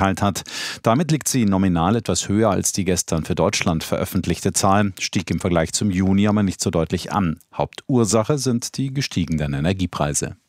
mitgeteilt hat. Damit liegt sie nominal etwas höher als die gestern für Deutschland veröffentlichte Zahl, stieg im Vergleich zum Juni aber nicht so deutlich an. Hauptursache sind die gestiegenen Energiepreise.